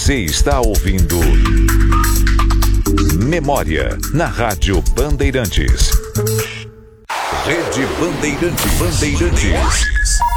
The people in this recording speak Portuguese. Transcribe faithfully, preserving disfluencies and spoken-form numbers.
Você está ouvindo Memória na Rádio Bandeirantes. Rede Bandeirantes. Bandeirantes.